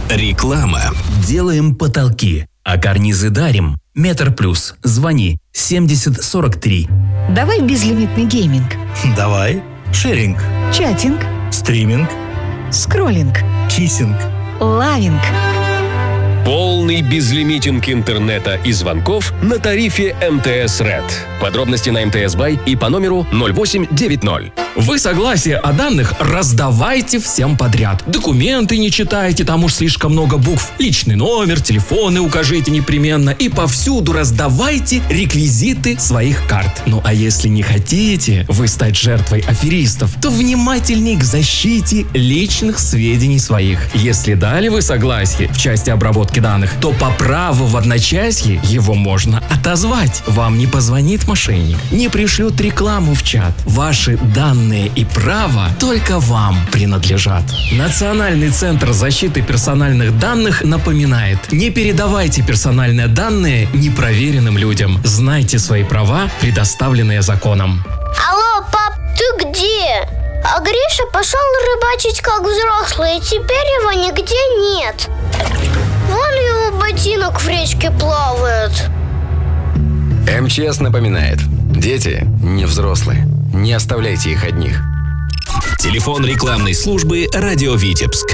Реклама. Делаем потолки, а карнизы дарим. Метр плюс. Звони 70 43. Давай безлимитный гейминг. Давай. Шеринг. Чатинг. Стриминг. Скроллинг. Киссинг. Лавинг. Полный безлимитинг интернета и звонков на тарифе МТС Red. Подробности на МТС Бай и по номеру 0890. Вы согласие о данных раздавайте всем подряд. Документы не читайте, там уж слишком много букв. Личный номер, телефоны укажите непременно. И повсюду раздавайте реквизиты своих карт. Ну а если не хотите вы стать жертвой аферистов, то внимательней к защите личных сведений своих. Если дали вы согласие в части обработки данных, то по праву в одночасье его можно отозвать. Вам не позвонит мошенник, не пришлют рекламу в чат. Ваши данные и права только вам принадлежат. Национальный центр защиты персональных данных напоминает: не передавайте персональные данные непроверенным людям. Знайте свои права, предоставленные законом. Алло, пап, ты где? А Гриша пошел рыбачить как взрослый, и теперь его нигде нет. Вон его ботинок в речке плавает. МЧС напоминает: дети не взрослые. Не оставляйте их одних. Телефон рекламной службы «Радио Витебск».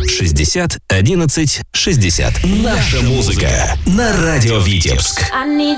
60 11 60. Наша музыка на «Радио Витебск».